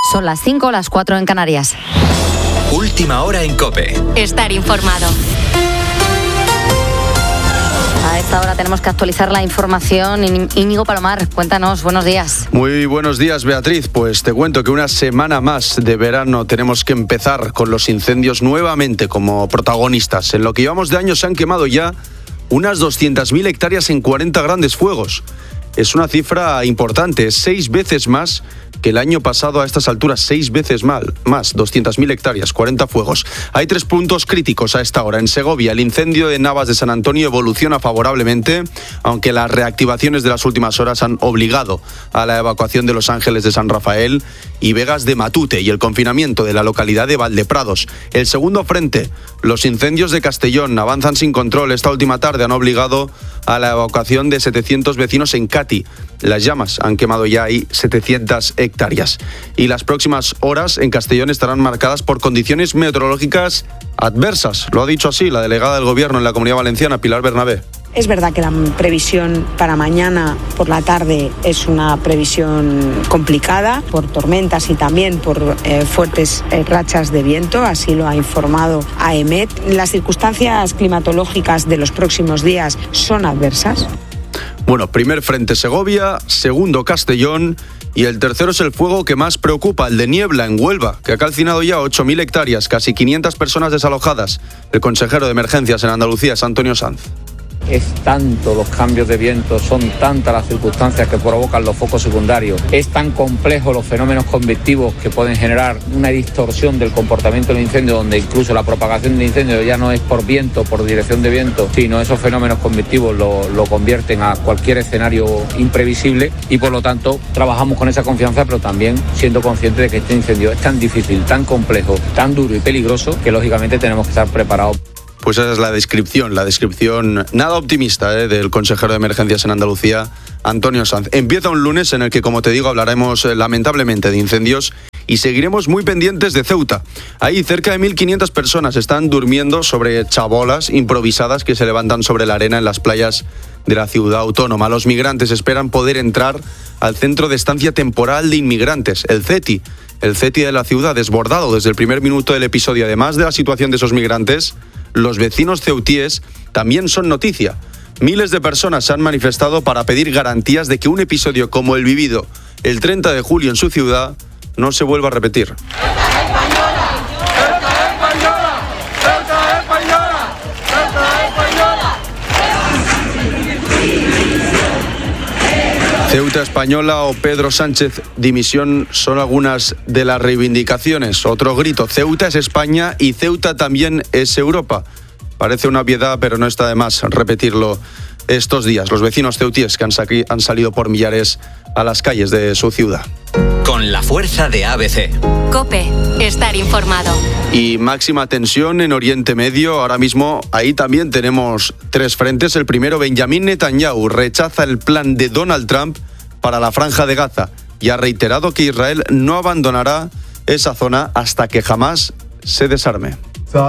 Son las 5 o las 4 en Canarias. Última hora en COPE. Estar informado. A esta hora tenemos que actualizar la información. Íñigo Palomar, cuéntanos, buenos días. Muy buenos días, Beatriz. Pues te cuento que una semana más de verano tenemos que empezar con los incendios nuevamente como protagonistas. En lo que llevamos de año se han quemado ya unas 200.000 hectáreas en 40 grandes fuegos. Es una cifra importante, 6 veces más que el año pasado a estas alturas, 6 veces más, 200.000 hectáreas, 40 fuegos. Hay 3 puntos críticos a esta hora. En Segovia, el incendio de Navas de San Antonio evoluciona favorablemente, aunque las reactivaciones de las últimas horas han obligado a la evacuación de Los Ángeles de San Rafael y Vegas de Matute y el confinamiento de la localidad de Valdeprados. El segundo frente, los incendios de Castellón, avanzan sin control. Esta última tarde han obligado a la evacuación de 700 vecinos en Cati. Las llamas han quemado ya ahí 700 hectáreas. Y las próximas horas en Castellón estarán marcadas por condiciones meteorológicas adversas. Lo ha dicho así la delegada del Gobierno en la Comunidad Valenciana, Pilar Bernabé. Es verdad que la previsión para mañana por la tarde es una previsión complicada por tormentas y también por fuertes rachas de viento, así lo ha informado AEMET. Las circunstancias climatológicas de los próximos días son adversas. Bueno, primer frente Segovia, segundo Castellón y el tercero es el fuego que más preocupa, el de Niebla en Huelva, que ha calcinado ya 8.000 hectáreas, casi 500 personas desalojadas. El consejero de Emergencias en Andalucía es Antonio Sanz. Es tanto los cambios de viento, son tantas las circunstancias que provocan los focos secundarios, es tan complejo los fenómenos convectivos que pueden generar una distorsión del comportamiento del incendio, donde incluso la propagación del incendio ya no es por viento, por dirección de viento, sino esos fenómenos convectivos lo convierten a cualquier escenario imprevisible y por lo tanto trabajamos con esa confianza, pero también siendo conscientes de que este incendio es tan difícil, tan complejo, tan duro y peligroso que lógicamente tenemos que estar preparados. Pues esa es la descripción nada optimista del consejero de Emergencias en Andalucía, Antonio Sanz. Empieza un lunes en el que, como te digo, hablaremos lamentablemente de incendios y seguiremos muy pendientes de Ceuta. Ahí cerca de 1.500 personas están durmiendo sobre chabolas improvisadas que se levantan sobre la arena en las playas de la ciudad autónoma. Los migrantes esperan poder entrar al centro de estancia temporal de inmigrantes, el CETI. El CETI de la ciudad desbordado desde el primer minuto del episodio. Además de la situación de esos migrantes, los vecinos ceutíes también son noticia. Miles de personas se han manifestado para pedir garantías de que un episodio como el vivido el 30 de julio en su ciudad no se vuelva a repetir. Ceuta española o Pedro Sánchez dimisión son algunas de las reivindicaciones. Otro grito, Ceuta es España y Ceuta también es Europa. Parece una obviedad, pero no está de más repetirlo estos días. Los vecinos ceutíes que han salido por millares a las calles de su ciudad. Con la fuerza de ABC. COPE, estar informado. Y máxima tensión en Oriente Medio. Ahora mismo ahí también tenemos 3 frentes. El primero, Benjamín Netanyahu rechaza el plan de Donald Trump para la Franja de Gaza y ha reiterado que Israel no abandonará esa zona hasta que jamás se desarme.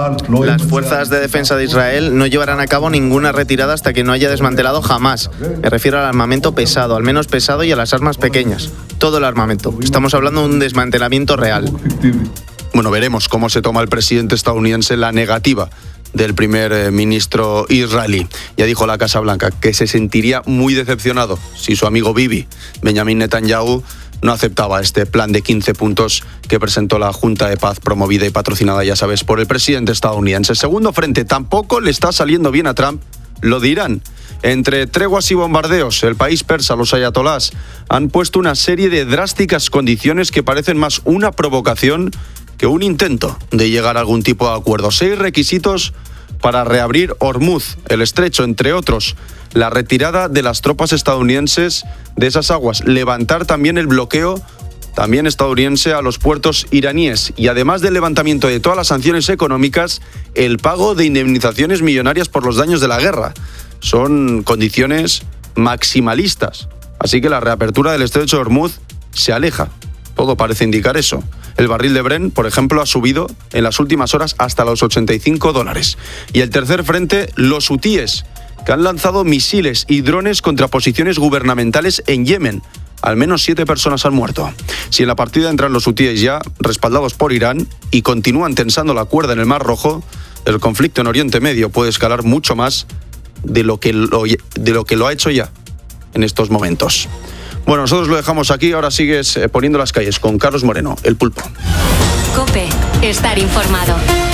Las fuerzas de defensa de Israel no llevarán a cabo ninguna retirada hasta que no haya desmantelado jamás. Me refiero al armamento pesado, al menos pesado, y a las armas pequeñas. Todo el armamento. Estamos hablando de un desmantelamiento real. Bueno, veremos cómo se toma el presidente estadounidense la negativa del primer ministro israelí. Ya dijo la Casa Blanca que se sentiría muy decepcionado si su amigo Bibi, Benjamín Netanyahu, no aceptaba este plan de 15 puntos que presentó la Junta de Paz, promovida y patrocinada, ya sabes, por el presidente estadounidense. Segundo frente, tampoco le está saliendo bien a Trump lo de Irán. Entre treguas y bombardeos, el país persa, los ayatolás, han puesto una serie de drásticas condiciones que parecen más una provocación que un intento de llegar a algún tipo de acuerdo. 6 requisitos para reabrir Hormuz, el estrecho, entre otros: la retirada de las tropas estadounidenses de esas aguas, levantar también el bloqueo también estadounidense a los puertos iraníes y, además del levantamiento de todas las sanciones económicas, el pago de indemnizaciones millonarias por los daños de la guerra. Son condiciones maximalistas, así que la reapertura del estrecho de Hormuz se aleja. Todo parece indicar eso. El barril de Brent, por ejemplo, ha subido en las últimas horas hasta los $85. Y el tercer frente, los hutíes, que han lanzado misiles y drones contra posiciones gubernamentales en Yemen. Al menos 7 personas han muerto. Si en la partida entran los hutíes ya, respaldados por Irán, y continúan tensando la cuerda en el Mar Rojo, el conflicto en Oriente Medio puede escalar mucho más de lo que lo ha hecho ya en estos momentos. Bueno, nosotros lo dejamos aquí, ahora sigues poniendo las calles con Carlos Moreno, el Pulpo. COPE, estar informado.